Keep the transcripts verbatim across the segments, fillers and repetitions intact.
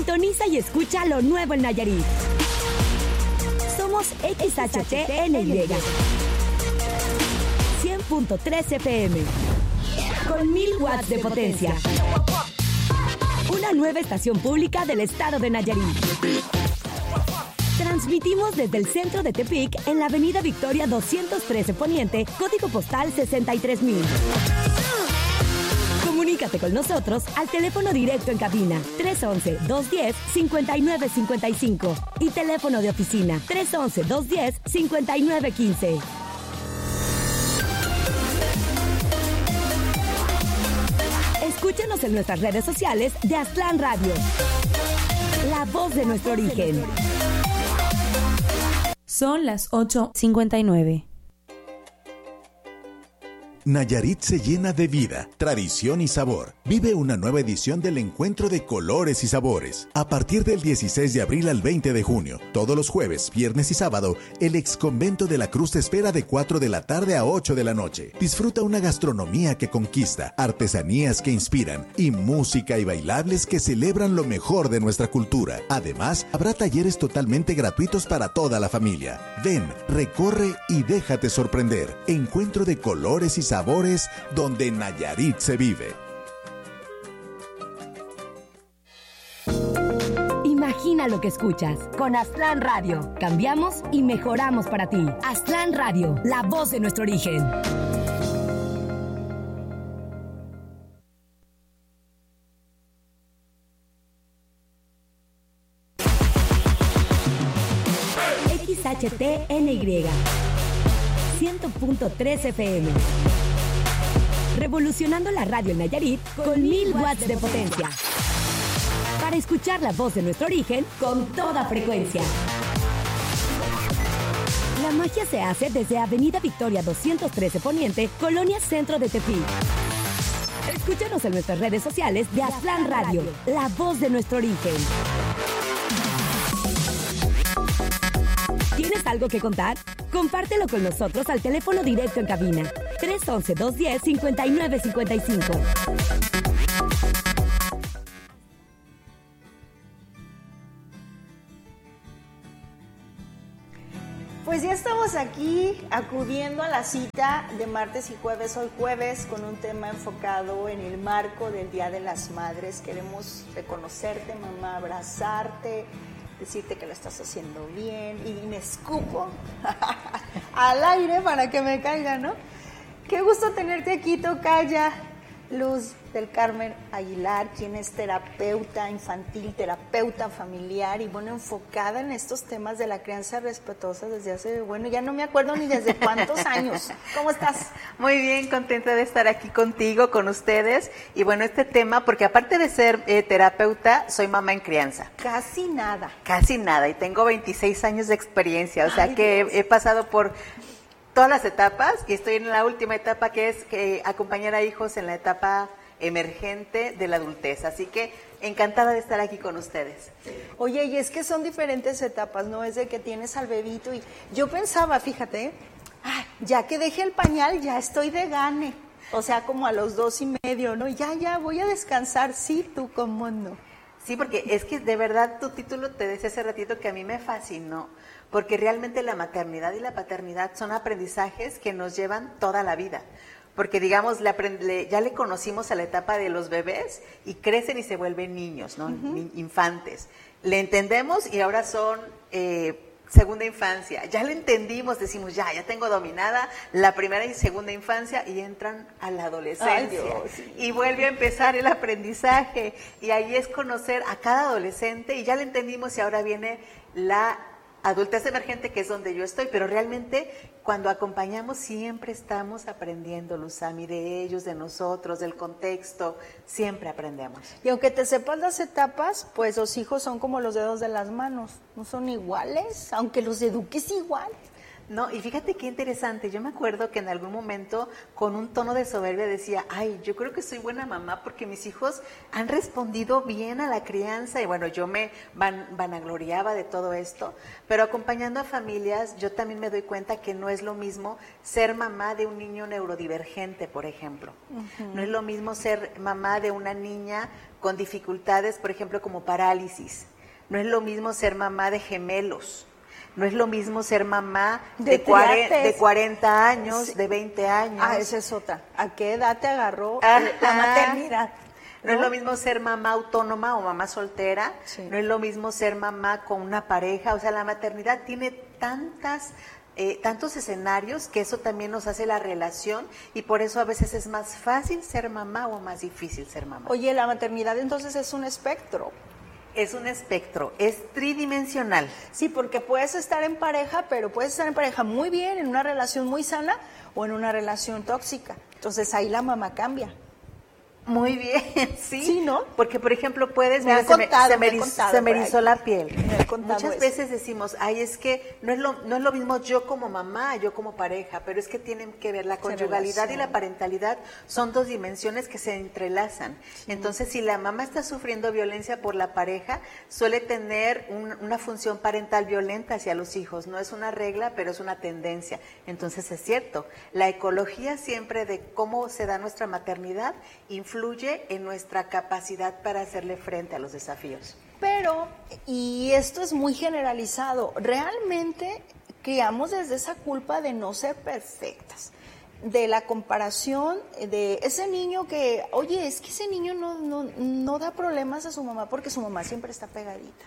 Sintoniza y escucha lo nuevo en Nayarit. Somos X H T N Y cien punto tres F M con mil watts de potencia. Una nueva estación pública del estado de Nayarit. Transmitimos desde el centro de Tepic en la avenida Victoria doscientos trece Poniente, código postal sesenta y tres mil. Comunícate con nosotros al teléfono directo en cabina tres once, dos diez, cincuenta y nueve cincuenta y cinco y teléfono de oficina tres once, dos diez, cincuenta y nueve quince. Escúchanos en nuestras redes sociales de Aztlán Radio, la voz de nuestro origen. Son las ocho cincuenta y nueve. Nayarit se llena de vida, tradición y sabor. Vive una nueva edición del Encuentro de Colores y Sabores. A partir del dieciséis de abril al veinte de junio, todos los jueves, viernes y sábado, el exconvento de la Cruz te espera de cuatro de la tarde a ocho de la noche. Disfruta una gastronomía que conquista, artesanías que inspiran y música y bailables que celebran lo mejor de nuestra cultura. Además, habrá talleres totalmente gratuitos para toda la familia. Ven, recorre y déjate sorprender. Encuentro de Colores y Sabores. Sabores donde Nayarit se vive. Imagina lo que escuchas. Con Aztlán Radio. Cambiamos y mejoramos para ti. Aztlán Radio, la voz de nuestro origen. X H T N Y cien punto tres F M. Revolucionando la radio en Nayarit con mil watts de potencia. Para escuchar la voz de nuestro origen con toda frecuencia. La magia se hace desde Avenida Victoria doscientos trece Poniente, Colonia Centro de Tepic. Escúchanos en nuestras redes sociales de Aztlán Radio, la voz de nuestro origen. ¿Tienes algo que contar? Compártelo con nosotros al teléfono directo en cabina tres once, dos diez, cincuenta y nueve cincuenta y cinco. Pues ya estamos aquí acudiendo a la cita de martes y jueves, hoy jueves, con un tema enfocado en el marco del Día de las Madres. Queremos reconocerte, mamá, abrazarte, decirte que lo estás haciendo bien y me escupo al aire para que me caiga, ¿no? Qué gusto tenerte aquí, tocaya Luz del Carmen Aguilar, quien es terapeuta infantil, terapeuta familiar y, bueno, enfocada en estos temas de la crianza respetuosa desde hace, bueno, ya no me acuerdo ni desde cuántos años. ¿Cómo estás? Muy bien, contenta de estar aquí contigo, con ustedes. Y bueno, este tema, porque aparte de ser eh, terapeuta, soy mamá en crianza. Casi nada. Casi nada, y tengo veintiséis años de experiencia, o sea Ay, que Dios. he, he pasado por todas las etapas y estoy en la última etapa, que es que acompañar a hijos en la etapa emergente de la adultez. Así que encantada de estar aquí con ustedes. Oye, y es que son diferentes etapas, ¿no? Es de que tienes al bebito y yo pensaba, fíjate, ay, ya que deje el pañal, ya estoy de gane. O sea, como a los dos y medio, ¿no? Ya, ya, voy a descansar. Sí, tú, ¿cómo no? Sí, porque es que de verdad tu título te decía hace ratito que a mí me fascinó, porque realmente la maternidad y la paternidad son aprendizajes que nos llevan toda la vida. Porque, digamos, le aprend- le, ya le conocimos a la etapa de los bebés y crecen y se vuelven niños, ¿no? Uh-huh. Ni- infantes. Le entendemos y ahora son eh, segunda infancia. Ya le entendimos, decimos, ya, ya tengo dominada la primera y segunda infancia y entran a la adolescencia. Ay, Dios, sí. Y vuelve a empezar el aprendizaje. Y ahí es conocer a cada adolescente y ya le entendimos y ahora viene la adultez emergente, que es donde yo estoy, pero realmente cuando acompañamos siempre estamos aprendiendo, Luzami, de ellos, de nosotros, del contexto, siempre aprendemos. Y aunque te sepas las etapas, pues los hijos son como los dedos de las manos, no son iguales, aunque los eduques igual. No, y fíjate qué interesante, yo me acuerdo que en algún momento con un tono de soberbia decía, ay, yo creo que soy buena mamá porque mis hijos han respondido bien a la crianza y bueno, yo me van, vanagloriaba de todo esto, pero acompañando a familias yo también me doy cuenta que no es lo mismo ser mamá de un niño neurodivergente, por ejemplo, uh-huh. No es lo mismo ser mamá de una niña con dificultades, por ejemplo, como parálisis. No es lo mismo ser mamá de gemelos. No es lo mismo ser mamá de, de, cuarenta, de cuarenta años, sí. de veinte años. Ah, esa es otra. ¿A qué edad te agarró Ajá. la maternidad? ¿No? No es lo mismo ser mamá autónoma o mamá soltera, sí. no es lo mismo ser mamá con una pareja, o sea, la maternidad tiene tantas, eh, tantos escenarios que eso también nos hace la relación y por eso a veces es más fácil ser mamá o más difícil ser mamá. Oye, la maternidad entonces es un espectro. Es un espectro, es tridimensional. Sí, porque puedes estar en pareja, pero puedes estar en pareja muy bien, en una relación muy sana o en una relación tóxica. Entonces ahí la mamá cambia. Muy bien, sí. Sí, ¿no? Porque, por ejemplo, puedes... Me mira, se, contado, me, se me, me contado, se me erizó la piel. Me Muchas eso. veces decimos, ay, es que no es, lo, no es lo mismo yo como mamá, yo como pareja, pero es que tienen que ver la conyugalidad y la parentalidad son dos dimensiones que se entrelazan. Sí. Entonces, si la mamá está sufriendo violencia por la pareja, suele tener un, una función parental violenta hacia los hijos. No es una regla, pero es una tendencia. Entonces, es cierto, la ecología siempre de cómo se da nuestra maternidad influye en nuestra capacidad para hacerle frente a los desafíos. Pero, y esto es muy generalizado, realmente criamos desde esa culpa de no ser perfectas, de la comparación de ese niño que, oye, es que ese niño no, no, no da problemas a su mamá porque su mamá siempre está pegadita.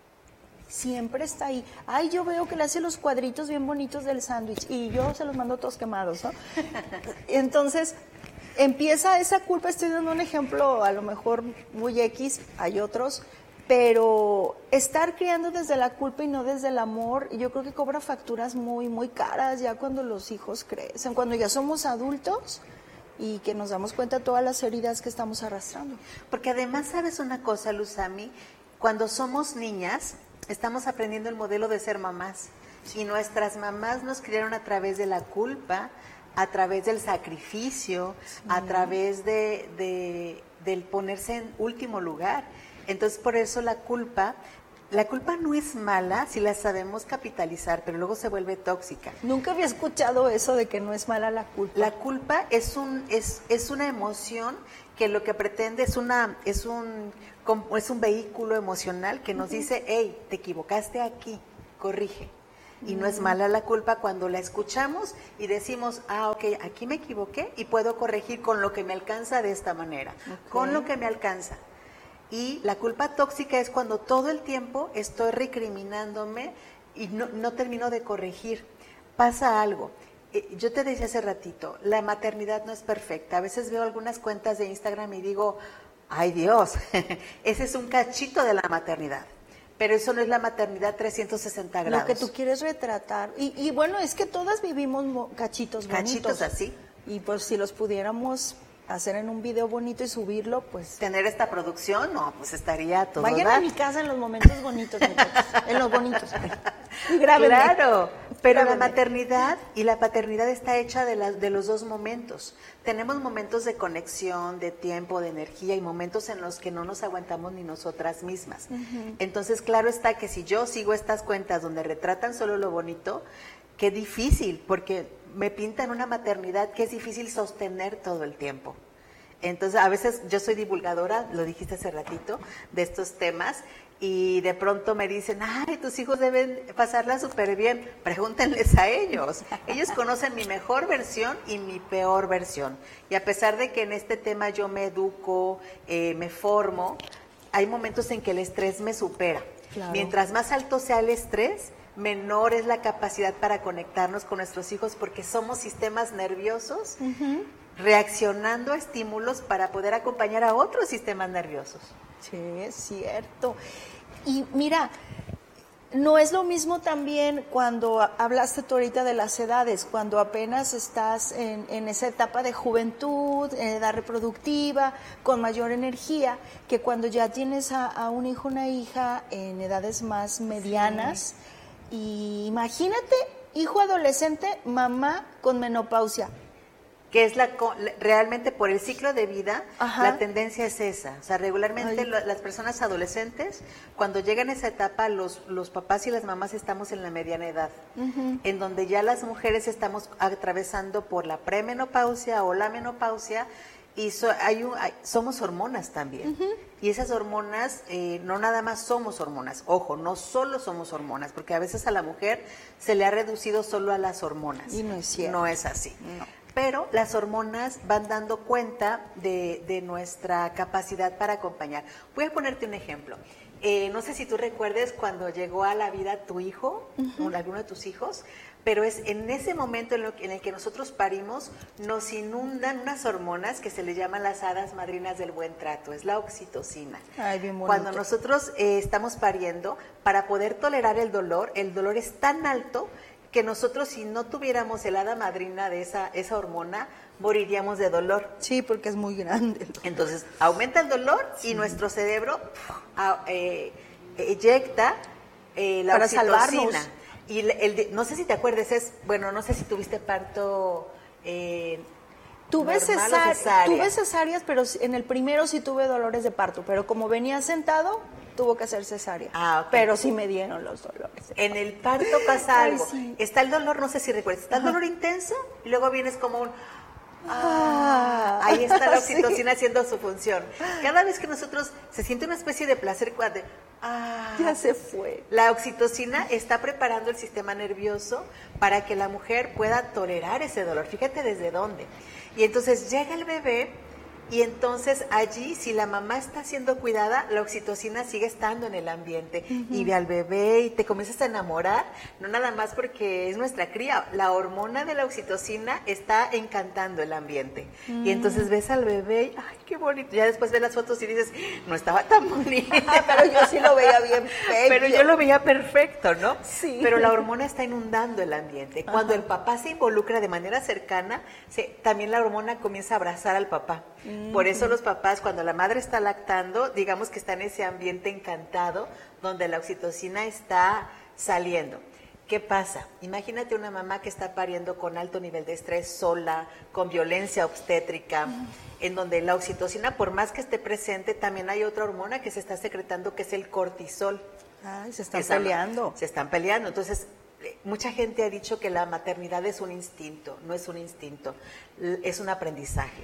Siempre está ahí. Ay, yo veo que le hace los cuadritos bien bonitos del sándwich y yo se los mando todos quemados, ¿no? Entonces, empieza esa culpa, estoy dando un ejemplo a lo mejor muy X, hay otros, pero estar criando desde la culpa y no desde el amor, yo creo que cobra facturas muy, muy caras ya cuando los hijos crecen, cuando ya somos adultos y que nos damos cuenta de todas las heridas que estamos arrastrando. Porque además, ¿sabes una cosa, Luzami? Cuando somos niñas, estamos aprendiendo el modelo de ser mamás y nuestras mamás nos criaron a través de la culpa, a través del sacrificio, sí. a través de, de, del ponerse en último lugar. Entonces, por eso la culpa, la culpa no es mala si la sabemos capitalizar, pero luego se vuelve tóxica. Nunca había escuchado eso de que no es mala la culpa. La culpa es un es, es una emoción que lo que pretende es una es un es un vehículo emocional que nos uh-huh. dice, hey, te equivocaste aquí, corrige. Y no es mala la culpa cuando la escuchamos y decimos, ah, ok, aquí me equivoqué y puedo corregir con lo que me alcanza de esta manera, okay. con lo que me alcanza. Y la culpa tóxica es cuando todo el tiempo estoy recriminándome y no, no termino de corregir. Pasa algo. Eh, yo te decía hace ratito, la maternidad no es perfecta. A veces veo algunas cuentas de Instagram y digo, ay Dios, ese es un cachito de la maternidad. Pero eso no es la maternidad trescientos sesenta grados. Lo que tú quieres retratar. Y, y bueno, es que todas vivimos cachitos bonitos. Cachitos así. Y pues si los pudiéramos hacer en un video bonito y subirlo, pues... Tener esta producción, no, pues estaría todo. Vayan dar. a mi casa en los momentos bonitos, muchachos. En los bonitos. Y grábenme. Claro, pero grábenme. La maternidad y la paternidad está hecha de, la, de los dos momentos. Tenemos momentos de conexión, de tiempo, de energía y momentos en los que no nos aguantamos ni nosotras mismas. Uh-huh. Entonces, claro está que si yo sigo estas cuentas donde retratan solo lo bonito, qué difícil, porque me pintan una maternidad que es difícil sostener todo el tiempo. Entonces, a veces yo soy divulgadora, lo dijiste hace ratito, de estos temas, y de pronto me dicen, ay, tus hijos deben pasarla súper bien. Pregúntenles a ellos. Ellos conocen mi mejor versión y mi peor versión. Y a pesar de que en este tema yo me educo, eh, me formo, hay momentos en que el estrés me supera. Claro. Mientras más alto sea el estrés, menor es la capacidad para conectarnos con nuestros hijos porque somos sistemas nerviosos uh-huh. reaccionando a estímulos para poder acompañar a otros sistemas nerviosos. Sí, es cierto. Y mira, no es lo mismo también cuando hablaste tú ahorita de las edades, cuando apenas estás en, en esa etapa de juventud, en edad reproductiva, con mayor energía, que cuando ya tienes a, a un hijo, una hija en edades más medianas. Sí. Y imagínate, hijo adolescente, mamá con menopausia. Que es la realmente por el ciclo de vida, ajá. la tendencia es esa. O sea, regularmente lo, las personas adolescentes, cuando llegan a esa etapa, los, los papás y las mamás estamos en la mediana edad, uh-huh. en donde ya las mujeres estamos atravesando por la premenopausia o la menopausia, Y so, hay un, hay, somos hormonas también. Uh-huh. Y esas hormonas, eh, no nada más somos hormonas. Ojo, no solo somos hormonas, porque a veces a la mujer se le ha reducido solo a las hormonas. Y no es cierto. No es así. No. Pero las hormonas van dando cuenta de, de nuestra capacidad para acompañar. Voy a ponerte un ejemplo. Eh, no sé si tú recuerdes cuando llegó a la vida tu hijo, uh-huh. alguno de tus hijos, pero es en ese momento en, lo que, en el que nosotros parimos, nos inundan unas hormonas que se le llaman las hadas madrinas del buen trato, es la oxitocina. Ay, bien bonito. Cuando nosotros eh, estamos pariendo, para poder tolerar el dolor, el dolor es tan alto que nosotros, si no tuviéramos el hada madrina de esa, esa hormona, moriríamos de dolor. Sí, porque es muy grande. Entonces, aumenta el dolor sí. y nuestro cerebro a, eh, eyecta eh, la para oxitocina. Salvarnos. Y el, el, no sé si te acuerdas, es, bueno, no sé si tuviste parto eh, tuve, normal cesar, o cesárea. Tuve cesáreas, pero en el primero sí tuve dolores de parto, pero como venía sentado, tuvo que hacer cesárea. Ah, okay. Pero sí me dieron los dolores. En el parto pasa algo. Ay, sí. Está el dolor, no sé si recuerdas, está el dolor intenso y luego vienes como un... Ah, ahí está la oxitocina sí. haciendo su función. Cada vez que nosotros se siente una especie de placer, de, ah, ya se fue. La oxitocina está preparando el sistema nervioso para que la mujer pueda tolerar ese dolor. Fíjate desde dónde. Y entonces llega el bebé y entonces allí, si la mamá está siendo cuidada, la oxitocina sigue estando en el ambiente. Uh-huh. Y ve al bebé y te comienzas a enamorar, no nada más porque es nuestra cría, la hormona de la oxitocina está encantando el ambiente. Uh-huh. Y entonces ves al bebé y, ay, qué bonito. Ya después ves las fotos y dices, no estaba tan bonito. Pero yo sí lo veía bien bello. Pero yo lo veía perfecto, ¿no? Sí. Pero la hormona está inundando el ambiente. Cuando uh-huh. el papá se involucra de manera cercana, se, también la hormona comienza a abrazar al papá. Por eso los papás, cuando la madre está lactando, digamos que está en ese ambiente encantado donde la oxitocina está saliendo. ¿Qué pasa? Imagínate una mamá que está pariendo con alto nivel de estrés, sola, con violencia obstétrica, uh-huh. en donde la oxitocina, por más que esté presente, también hay otra hormona que se está secretando, que es el cortisol. Ay, se están Esa, peleando. Se están peleando. Entonces, mucha gente ha dicho que la maternidad es un instinto. No es un instinto, es un aprendizaje.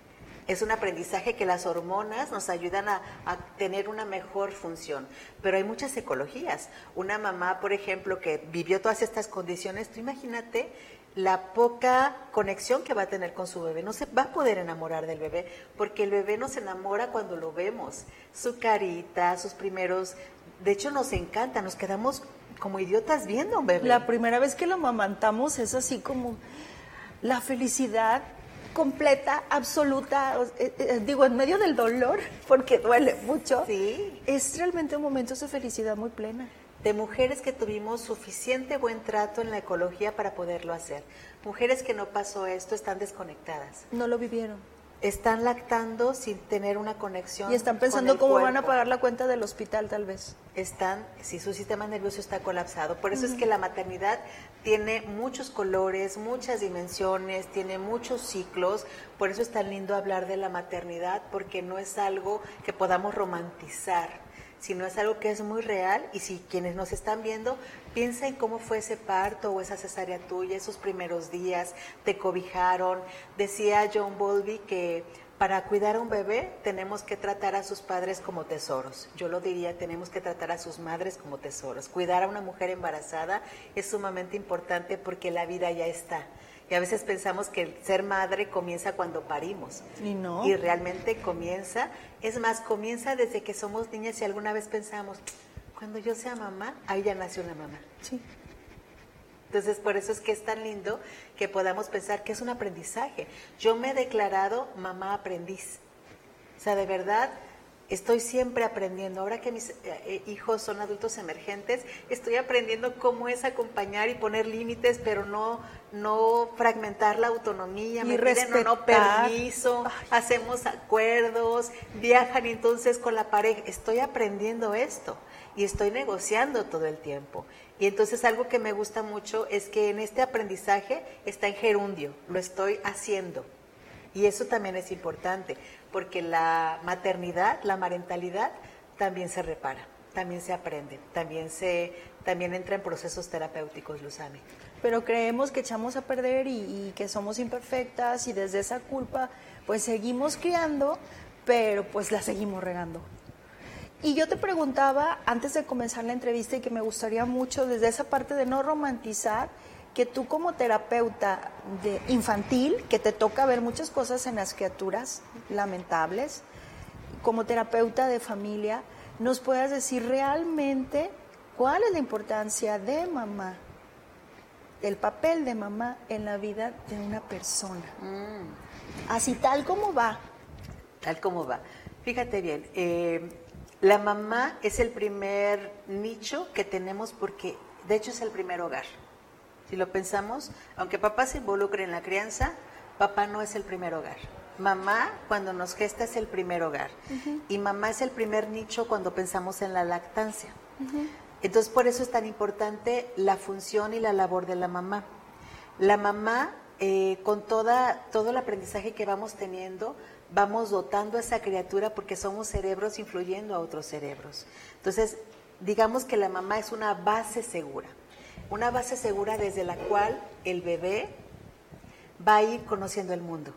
Es un aprendizaje que las hormonas nos ayudan a, a tener una mejor función. Pero hay muchas ecologías. Una mamá, por ejemplo, que vivió todas estas condiciones, tú imagínate la poca conexión que va a tener con su bebé. No se va a poder enamorar del bebé, porque el bebé nos enamora cuando lo vemos. Su carita, sus primeros... De hecho, nos encanta, nos quedamos como idiotas viendo a un bebé. La primera vez que lo amamantamos es así como la felicidad completa, absoluta, eh, eh, digo, en medio del dolor, porque duele mucho. Sí. Es realmente un momento de felicidad muy plena. De mujeres que tuvimos suficiente buen trato en la ecología para poderlo hacer. Mujeres que no pasó esto están desconectadas. No lo vivieron. Están lactando sin tener una conexión. Y están pensando cómo cuerpo. van a pagar la cuenta del hospital, tal vez. Están, si su sistema nervioso está colapsado. Por eso uh-huh. es que la maternidad tiene muchos colores, muchas dimensiones, tiene muchos ciclos. Por eso es tan lindo hablar de la maternidad, porque no es algo que podamos romantizar, sino es algo que es muy real. Y si quienes nos están viendo, piensa en cómo fue ese parto o esa cesárea tuya, esos primeros días, te cobijaron. Decía John Bowlby que para cuidar a un bebé tenemos que tratar a sus padres como tesoros. Yo lo diría, tenemos que tratar a sus madres como tesoros. Cuidar a una mujer embarazada es sumamente importante porque la vida ya está. Y a veces pensamos que el ser madre comienza cuando parimos. Y no. Y realmente comienza, es más, comienza desde que somos niñas y alguna vez pensamos, cuando yo sea mamá, ahí ya nació una mamá. Sí. Entonces, por eso es que es tan lindo que podamos pensar que es un aprendizaje. Yo me he declarado mamá aprendiz. O sea, de verdad, estoy siempre aprendiendo. Ahora que mis eh, hijos son adultos emergentes, estoy aprendiendo cómo es acompañar y poner límites, pero no, no fragmentar la autonomía. Y me piden o no permiso, Ay. hacemos acuerdos, viajan entonces con la pareja. Estoy aprendiendo esto y estoy negociando todo el tiempo. Y entonces algo que me gusta mucho es que en este aprendizaje está en gerundio, lo estoy haciendo. Y eso también es importante, porque la maternidad, la marentalidad, también se repara, también se aprende, también se también entra en procesos terapéuticos, Luzami. Pero creemos que echamos a perder y, y que somos imperfectas y desde esa culpa pues seguimos criando, pero pues la seguimos regando. Y yo te preguntaba, antes de comenzar la entrevista, y que me gustaría mucho desde esa parte de no romantizar, que tú como terapeuta de infantil, que te toca ver muchas cosas en las criaturas lamentables, como terapeuta de familia, nos puedas decir realmente cuál es la importancia de mamá, del papel de mamá en la vida de una persona. Mm. Así tal como va. Tal como va. Fíjate bien, eh, la mamá es el primer nicho que tenemos porque, de hecho, es el primer hogar. Si lo pensamos, aunque papá se involucre en la crianza, papá no es el primer hogar. Mamá, cuando nos gesta, es el primer hogar. Uh-huh. Y mamá es el primer nicho cuando pensamos en la lactancia. Uh-huh. Entonces, por eso es tan importante la función y la labor de la mamá. La mamá, eh, con toda, todo el aprendizaje que vamos teniendo, vamos dotando a esa criatura porque somos cerebros influyendo a otros cerebros. Entonces, digamos que la mamá es una base segura. Una base segura desde la cual el bebé va a ir conociendo el mundo.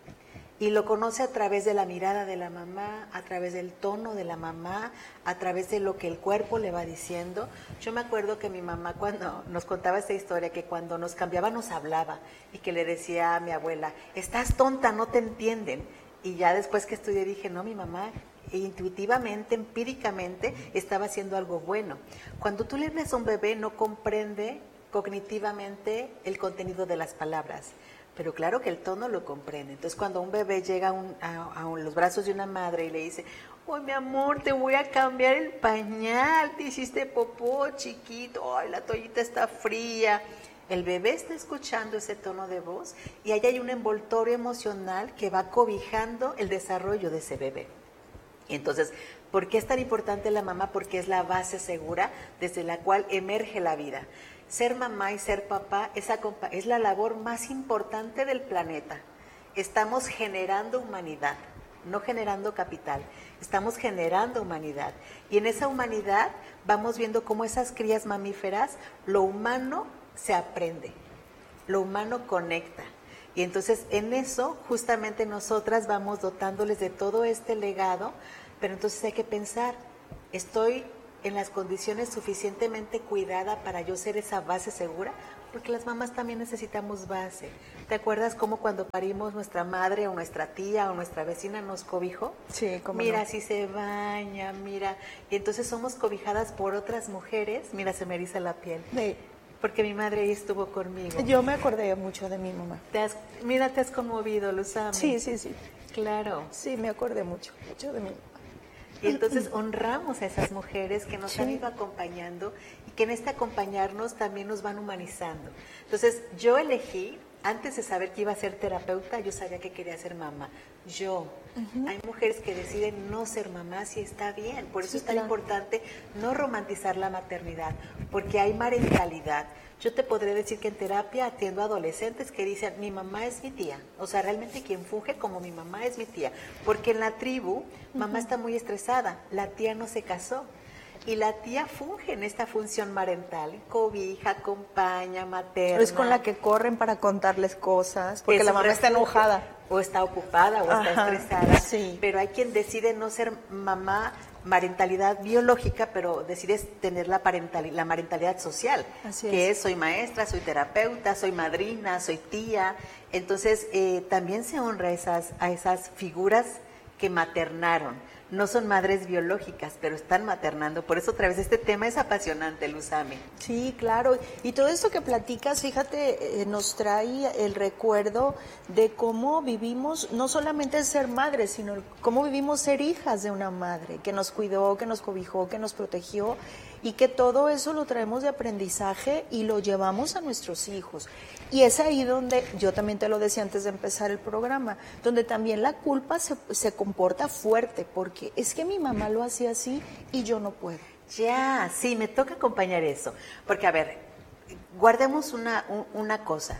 Y lo conoce a través de la mirada de la mamá, a través del tono de la mamá, a través de lo que el cuerpo le va diciendo. Yo me acuerdo que mi mamá cuando nos contaba esta historia, que cuando nos cambiaba nos hablaba y que le decía a mi abuela, estás tonta, no te entienden. Y ya después que estudié dije, no, mi mamá intuitivamente, empíricamente, estaba haciendo algo bueno. Cuando tú le hablas a un bebé no comprende cognitivamente el contenido de las palabras, pero claro que el tono lo comprende. Entonces cuando un bebé llega a, un, a, a los brazos de una madre y le dice, oh mi amor, te voy a cambiar el pañal, te hiciste popó chiquito, ay la toallita está fría. El bebé está escuchando ese tono de voz y ahí hay un envoltorio emocional que va cobijando el desarrollo de ese bebé. Entonces, ¿por qué es tan importante la mamá? Porque es la base segura desde la cual emerge la vida. Ser mamá y ser papá es, es la labor más importante del planeta. Estamos generando humanidad, no generando capital. Estamos generando humanidad. Y en esa humanidad vamos viendo cómo esas crías mamíferas, lo humano se aprende, lo humano conecta. Y entonces en eso justamente nosotras vamos dotándoles de todo este legado, pero entonces hay que pensar, ¿estoy en las condiciones suficientemente cuidada para yo ser esa base segura? Porque las mamás también necesitamos base. ¿Te acuerdas cómo cuando parimos nuestra madre o nuestra tía o nuestra vecina nos cobijó? Sí, cómo Mira, no. si se baña, mira. Y entonces somos cobijadas por otras mujeres. Mira, se me eriza la piel. Sí. Porque mi madre ahí estuvo conmigo. Yo me acordé mucho de mi mamá. Te has, mira, te has conmovido, Luzami. Sí, sí, sí. Claro. Sí, me acordé mucho, mucho de mi mamá. Y entonces honramos a esas mujeres que nos sí. han ido acompañando y que en este acompañarnos también nos van humanizando. Entonces yo elegí, antes de saber que iba a ser terapeuta, yo sabía que quería ser mamá. Yo. Uh-huh. Hay mujeres que deciden no ser mamás y está bien. Por eso sí, es tan claro. importante no romantizar la maternidad, porque hay marentalidad. Yo te podré decir que en terapia atiendo a adolescentes que dicen, mi mamá es mi tía. O sea, realmente quien funge como mi mamá es mi tía. Porque en la tribu, mamá uh-huh. está muy estresada, la tía no se casó. Y la tía funge en esta función marental, cobija, acompaña, materna. Es con la que corren para contarles cosas, porque es la mamá está enojada. O está ocupada, o Ajá, está estresada. Sí. Pero hay quien decide no ser mamá, marentalidad biológica, pero decides tener la, parental, la marentalidad social. Así que es. es, soy maestra, soy terapeuta, soy madrina, soy tía. Entonces, eh, también se honra a esas, a esas figuras que maternaron. No son madres biológicas, pero están maternando. Por eso otra vez este tema es apasionante, Luzami. Sí, claro. Y todo esto que platicas, fíjate, eh, nos trae el recuerdo de cómo vivimos, no solamente ser madres, sino cómo vivimos ser hijas de una madre que nos cuidó, que nos cobijó, que nos protegió, y que todo eso lo traemos de aprendizaje y lo llevamos a nuestros hijos. Y es ahí donde, yo también te lo decía antes de empezar el programa, donde también la culpa se, se comporta fuerte, porque es que mi mamá lo hacía así y yo no puedo. Ya, sí, me toca acompañar eso. Porque, a ver, guardemos una, un, una cosa.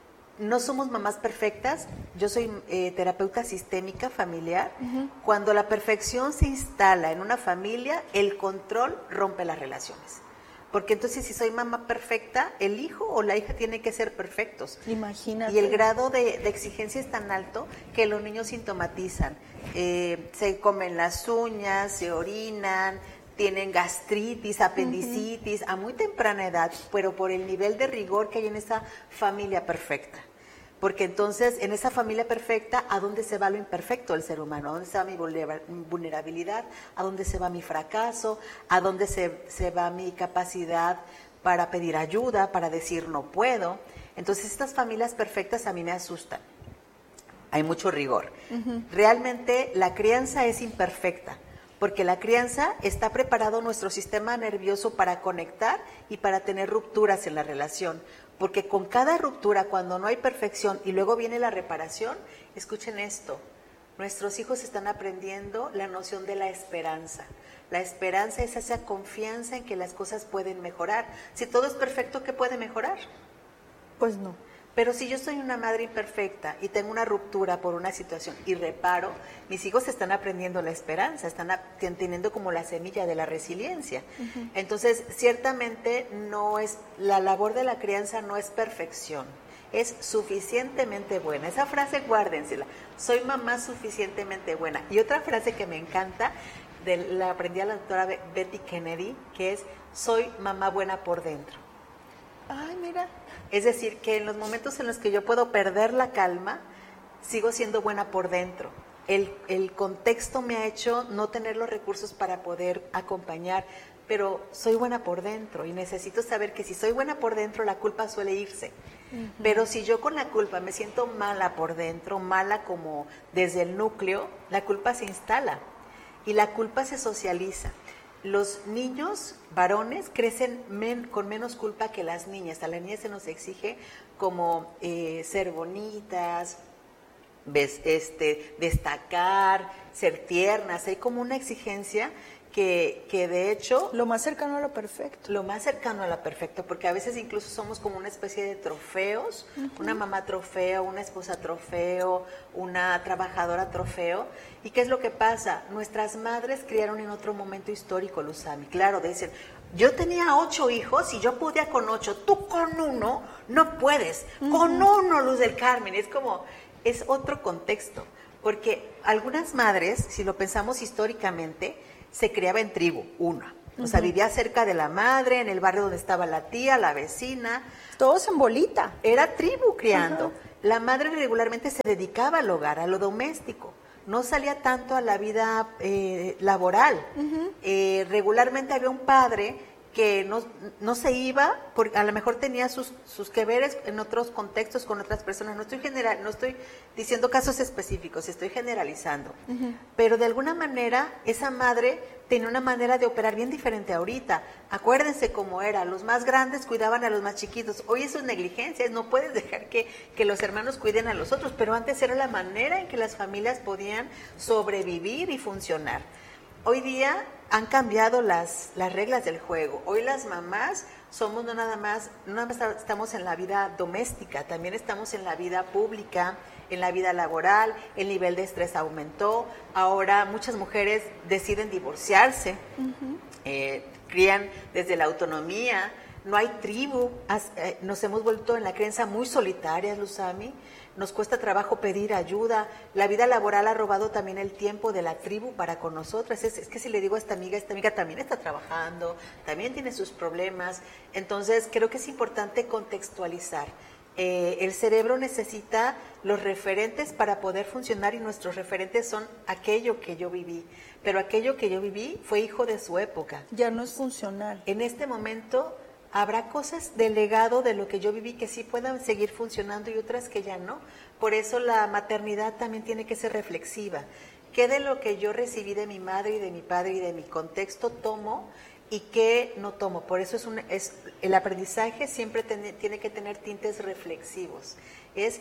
No somos mamás perfectas. Yo soy eh, terapeuta sistémica familiar. Uh-huh. Cuando la perfección se instala en una familia, el control rompe las relaciones. Porque entonces si soy mamá perfecta, el hijo o la hija tiene que ser perfectos. Imagínate. Y el grado de, de exigencia es tan alto que los niños sintomatizan. Eh, se comen las uñas, se orinan, tienen gastritis, apendicitis, uh-huh. a muy temprana edad, pero por el nivel de rigor que hay en esa familia perfecta. Porque entonces, en esa familia perfecta, ¿a dónde se va lo imperfecto del ser humano? ¿A dónde se va mi vulnerabilidad? ¿A dónde se va mi fracaso? ¿A dónde se, se va mi capacidad para pedir ayuda, para decir no puedo? Entonces, estas familias perfectas a mí me asustan. Hay mucho rigor. Uh-huh. Realmente, la crianza es imperfecta, porque la crianza está preparado nuestro sistema nervioso para conectar y para tener rupturas en la relación. Porque con cada ruptura, cuando no hay perfección y luego viene la reparación, escuchen esto, nuestros hijos están aprendiendo la noción de la esperanza. La esperanza es esa confianza en que las cosas pueden mejorar. Si todo es perfecto, ¿qué puede mejorar? Pues no. Pero si yo soy una madre imperfecta y tengo una ruptura por una situación y reparo, mis hijos están aprendiendo la esperanza, están teniendo como la semilla de la resiliencia. Uh-huh. Entonces, ciertamente no es, la labor de la crianza no es perfección, es suficientemente buena. Esa frase guárdensela, soy mamá suficientemente buena. Y otra frase que me encanta, de, la aprendí a la doctora Betty Kennedy, que es, soy mamá buena por dentro. Ay, mira. Es decir, que en los momentos en los que yo puedo perder la calma, sigo siendo buena por dentro. El, el contexto me ha hecho no tener los recursos para poder acompañar, pero soy buena por dentro y necesito saber que si soy buena por dentro, la culpa suele irse. Uh-huh. Pero si yo con la culpa me siento mala por dentro, mala como desde el núcleo, la culpa se instala y la culpa se socializa. Los niños varones crecen men, con menos culpa que las niñas. A las niñas se nos exige como eh, ser bonitas, ves, este, destacar, ser tiernas. Hay como una exigencia que, que de hecho... Lo más cercano a lo perfecto. Lo más cercano a lo perfecto, porque a veces incluso somos como una especie de trofeos, uh-huh. una mamá trofeo, una esposa trofeo, una trabajadora trofeo. ¿Y qué es lo que pasa? Nuestras madres criaron en otro momento histórico, Luzami. Claro, dicen, yo tenía ocho hijos y yo podía con ocho, tú con uno no puedes, uh-huh. con uno, Luz del Carmen. Es como, es otro contexto, porque algunas madres, si lo pensamos históricamente, se criaba en tribu, una. O uh-huh. sea, vivía cerca de la madre, en el barrio donde estaba la tía, la vecina. Todos en bolita. Era tribu criando. Uh-huh. La madre regularmente se dedicaba al hogar, a lo doméstico. No salía tanto a la vida eh, laboral. Uh-huh. Eh, regularmente había un padre que no, no se iba, porque a lo mejor tenía sus, sus que veres en otros contextos con otras personas. No estoy general, no estoy diciendo casos específicos, estoy generalizando. Uh-huh. Pero de alguna manera, esa madre tenía una manera de operar bien diferente ahorita. Acuérdense cómo era, los más grandes cuidaban a los más chiquitos. Hoy eso es negligencia, no puedes dejar que, que los hermanos cuiden a los otros, pero antes era la manera en que las familias podían sobrevivir y funcionar. Hoy día han cambiado las, las reglas del juego. Hoy las mamás somos no nada más, no nada más estamos en la vida doméstica, también estamos en la vida pública, en la vida laboral, el nivel de estrés aumentó. Ahora muchas mujeres deciden divorciarse, uh-huh. eh, crían desde la autonomía, no hay tribu, nos hemos vuelto en la crianza muy solitarias, Luzami. Nos cuesta trabajo pedir ayuda. La vida laboral ha robado también el tiempo de la tribu para con nosotras. Es, es que si le digo a esta amiga, esta amiga también está trabajando, también tiene sus problemas. Entonces, creo que es importante contextualizar. Eh, el cerebro necesita los referentes para poder funcionar y nuestros referentes son aquello que yo viví. Pero aquello que yo viví fue hijo de su época. Ya no es funcional. En este momento... habrá cosas del legado de lo que yo viví que sí puedan seguir funcionando y otras que ya no. Por eso la maternidad también tiene que ser reflexiva. ¿Qué de lo que yo recibí de mi madre y de mi padre y de mi contexto tomo y qué no tomo? Por eso es, un, es el aprendizaje siempre ten, tiene que tener tintes reflexivos. Es,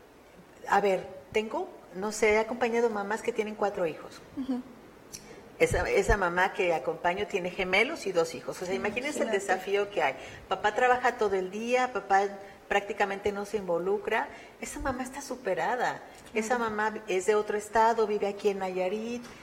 a ver, tengo, no sé, he acompañado mamás que tienen cuatro hijos. Uh-huh. Esa, esa mamá que acompaño tiene gemelos y dos hijos. O sea, imagínense el desafío que hay. Papá trabaja todo el día, papá prácticamente no se involucra. Esa mamá está superada. Esa mamá es de otro estado, vive aquí en Nayarit.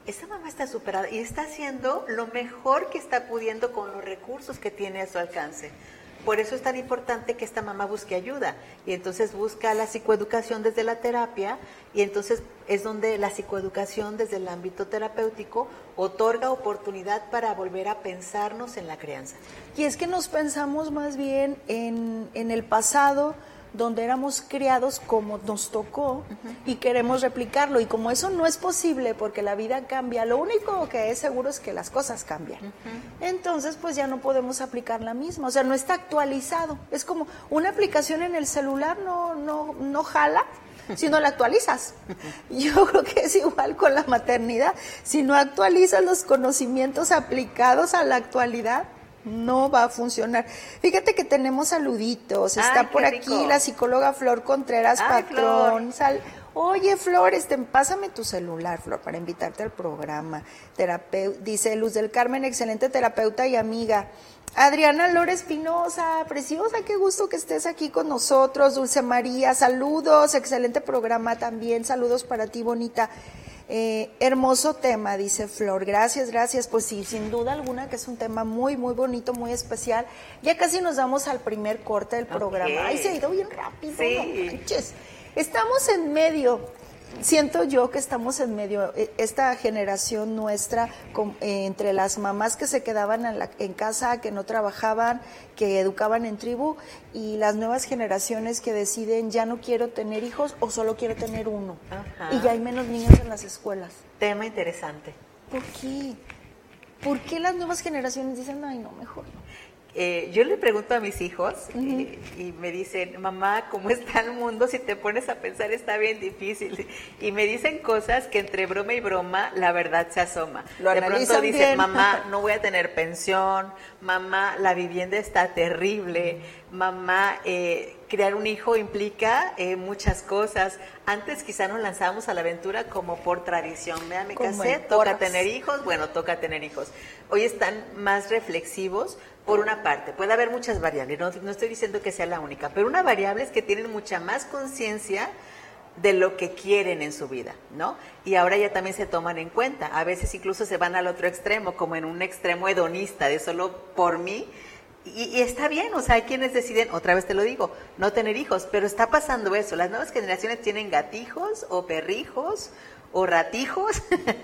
esa mamá está superada y está haciendo lo mejor que está pudiendo con los recursos que tiene a su alcance. Por eso es tan importante que esta mamá busque ayuda y entonces busca la psicoeducación desde la terapia y entonces es donde la psicoeducación desde el ámbito terapéutico otorga oportunidad para volver a pensarnos en la crianza. Y es que nos pensamos más bien en, en el pasado, donde éramos criados como nos tocó uh-huh. y queremos replicarlo. Y como eso no es posible porque la vida cambia, lo único que es seguro es que las cosas cambian. Uh-huh. Entonces, pues ya no podemos aplicar la misma. O sea, no está actualizado. Es como una aplicación en el celular no, no, no jala si no la actualizas. Yo creo que es igual con la maternidad. Si no actualizas los conocimientos aplicados a la actualidad, no va a funcionar. Fíjate que tenemos saluditos. Está Ay, por aquí rico. La psicóloga Flor Contreras Ay, Patrón. Sal... Oye, Flor, este, pásame tu celular, Flor, para invitarte al programa. Terapeu... Dice Luz del Carmen, excelente terapeuta y amiga. Adriana Lora Espinosa, preciosa, qué gusto que estés aquí con nosotros. Dulce María, saludos, excelente programa también. Saludos para ti, bonita. Eh, hermoso tema, dice Flor, gracias, gracias, pues sí, sin duda alguna que es un tema muy, muy bonito, muy especial. Ya casi nos vamos al primer corte del programa. Okay. Ay, se ha ido bien rápido, sí. No manches. Estamos en medio, siento yo que estamos en medio, esta generación nuestra, con, eh, entre las mamás que se quedaban en, la, en casa, que no trabajaban, que educaban en tribu, y las nuevas generaciones que deciden ya no quiero tener hijos o solo quiero tener uno. Ajá. Y ya hay menos niños en las escuelas. Tema interesante. ¿Por qué? ¿Por qué las nuevas generaciones dicen, ay, no, mejor no? Eh, yo le pregunto a mis hijos uh-huh. eh, y me dicen, mamá, ¿cómo está el mundo? Si te pones a pensar está bien difícil. Y me dicen cosas que entre broma y broma la verdad se asoma. Lo de pronto bien. dicen, mamá, no voy a tener pensión, mamá, la vivienda está terrible, mamá, eh, crear un hijo implica eh, muchas cosas. Antes quizá nos lanzábamos a la aventura como por tradición. Vea, me casé, toca tener hijos, bueno, toca tener hijos. Hoy están más reflexivos. Por una parte, puede haber muchas variables, no, no estoy diciendo que sea la única, pero una variable es que tienen mucha más conciencia de lo que quieren en su vida, ¿no? Y ahora ya también se toman en cuenta, a veces incluso se van al otro extremo, como en un extremo hedonista, de solo por mí, y, y está bien, o sea, hay quienes deciden, otra vez te lo digo, no tener hijos, pero está pasando eso, las nuevas generaciones tienen gatijos o perrijos o ratijos,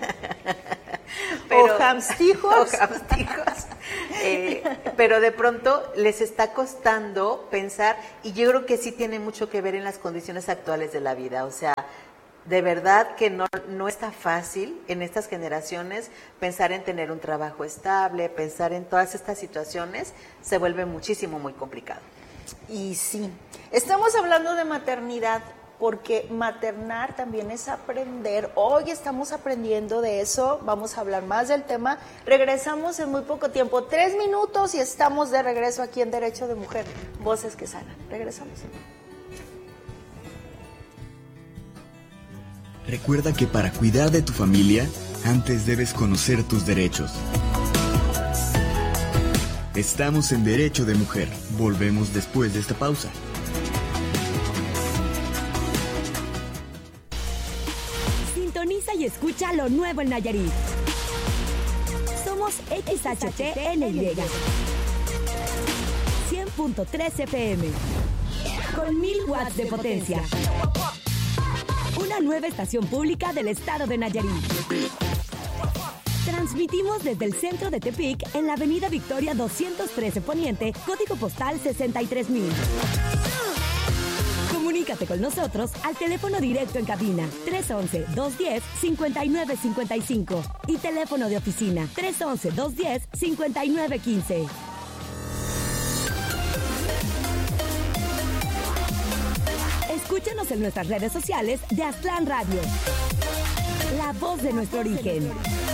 pero, o hamstijos, o hamstijos. Eh, pero de pronto les está costando pensar, y yo creo que sí tiene mucho que ver en las condiciones actuales de la vida, o sea, de verdad que no, no está fácil en estas generaciones pensar en tener un trabajo estable, pensar en todas estas situaciones, se vuelve muchísimo, muy complicado. Y sí, estamos hablando de maternidad, porque maternar también es aprender. Hoy estamos aprendiendo de eso, vamos a hablar más del tema. Regresamos en muy poco tiempo, tres minutos y estamos de regreso aquí en Derecho de Mujer, Voces que Sanan. Regresamos. Recuerda que para cuidar de tu familia, antes debes conocer tus derechos. Estamos en Derecho de Mujer. Volvemos después de esta pausa. Sintoniza y escucha lo nuevo en Nayarit. Somos X H T N Y. cien punto tres F M. Con mil watts de potencia. Una nueva estación pública del estado de Nayarit. Transmitimos desde el centro de Tepic en la avenida Victoria doscientos trece Poniente, código postal sesenta y tres mil. Comunícate con nosotros al teléfono directo en cabina tres once, dos diez, cincuenta y nueve cincuenta y cinco y teléfono de oficina tres once, dos diez, cincuenta y nueve quince. Escúchanos en nuestras redes sociales de Aztlán Radio. La voz de nuestro origen.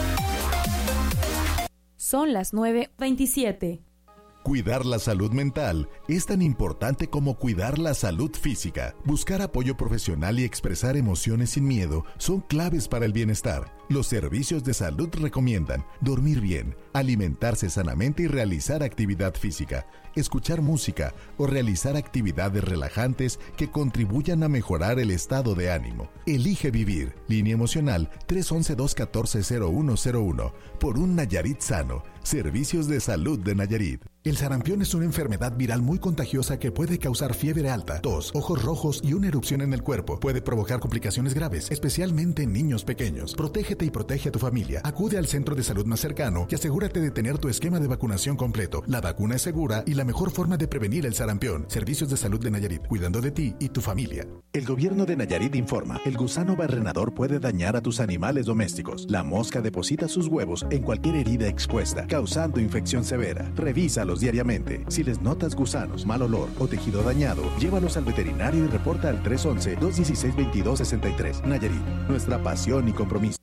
Son las nueve veintisiete. Cuidar la salud mental es tan importante como cuidar la salud física. Buscar apoyo profesional y expresar emociones sin miedo son claves para el bienestar. Los servicios de salud recomiendan dormir bien, alimentarse sanamente y realizar actividad física, escuchar música o realizar actividades relajantes que contribuyan a mejorar el estado de ánimo. Elige vivir. Línea emocional tres once, dos catorce, cero uno cero uno. Por un Nayarit sano. Servicios de salud de Nayarit. El sarampión es una enfermedad viral muy contagiosa que puede causar fiebre alta, tos, ojos rojos y una erupción en el cuerpo. Puede provocar complicaciones graves, especialmente en niños pequeños. Protégete y protege a tu familia. Acude al centro de salud más cercano y asegúrate de tener tu esquema de vacunación completo. La vacuna es segura y la mejor forma de prevenir el sarampión. Servicios de salud de Nayarit, cuidando de ti y tu familia. El gobierno de Nayarit informa: el gusano barrenador puede dañar a tus animales domésticos. La mosca deposita sus huevos en cualquier herida expuesta, causando infección severa. Revísalos diariamente. Si les notas gusanos, mal olor o tejido dañado, llévalos al veterinario y reporta al tres once, dos dieciséis, veintidós sesenta y tres. Nayarit, nuestra pasión y compromiso.